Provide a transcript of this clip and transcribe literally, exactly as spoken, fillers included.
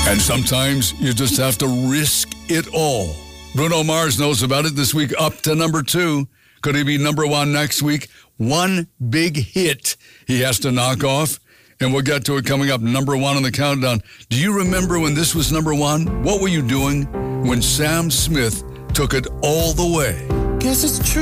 And sometimes you just have to risk it all. Bruno Mars knows about it this week, up to number two. Could he be number one next week? One big hit he has to knock off, and we'll get to it coming up, number one on the countdown. Do you remember when this was number one? What were you doing when Sam Smith took it all the way? Guess it's true.